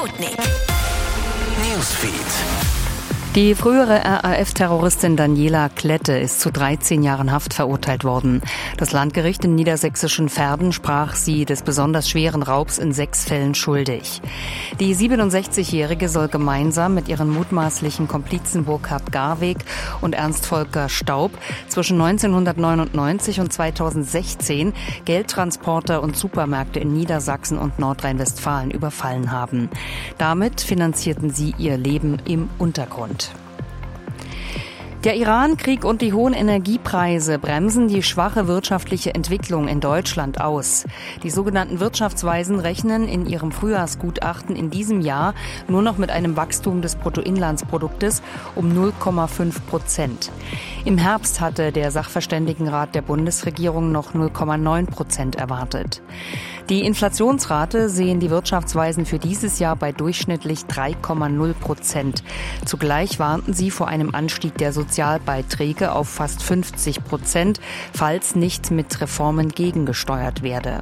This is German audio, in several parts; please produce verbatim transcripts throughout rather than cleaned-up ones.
Sputnik Newsfeed. Die frühere R A F-Terroristin Daniela Klette ist zu dreizehn Jahren Haft verurteilt worden. Das Landgericht im niedersächsischen Verden sprach sie des besonders schweren Raubs in sechs Fällen schuldig. Die siebenundsechzigjährige soll gemeinsam mit ihren mutmaßlichen Komplizen Burkhard Garweg und Ernst Volker Staub zwischen neunzehnhundertneunundneunzig und zweitausendsechzehn Geldtransporter und Supermärkte in Niedersachsen und Nordrhein-Westfalen überfallen haben. Damit finanzierten sie ihr Leben im Untergrund. Der Iran-Krieg und die hohen Energiepreise bremsen die schwache wirtschaftliche Entwicklung in Deutschland aus. Die sogenannten Wirtschaftsweisen rechnen in ihrem Frühjahrsgutachten in diesem Jahr nur noch mit einem Wachstum des Bruttoinlandsproduktes um null Komma fünf Prozent. Im Herbst hatte der Sachverständigenrat der Bundesregierung noch null Komma neun Prozent erwartet. Die Inflationsrate sehen die Wirtschaftsweisen für dieses Jahr bei durchschnittlich drei Komma null Prozent. Zugleich warnten sie vor einem Anstieg der Sozialbeiträge auf fast fünfzig Prozent, falls nicht mit Reformen gegengesteuert werde.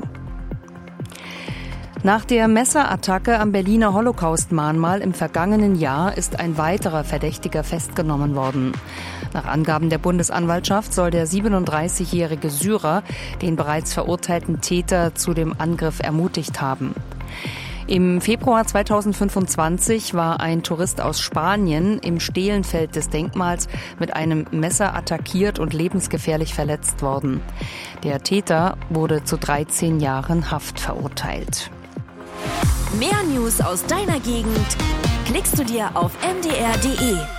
Nach der Messerattacke am Berliner Holocaust-Mahnmal im vergangenen Jahr ist ein weiterer Verdächtiger festgenommen worden. Nach Angaben der Bundesanwaltschaft soll der siebenunddreißigjährige Syrer den bereits verurteilten Täter zu dem Angriff ermutigt haben. Im Februar zweitausendfünfundzwanzig war ein Tourist aus Spanien im Stehlenfeld des Denkmals mit einem Messer attackiert und lebensgefährlich verletzt worden. Der Täter wurde zu dreizehn Jahren Haft verurteilt. Mehr News aus deiner Gegend klickst du dir auf m d r punkt d e.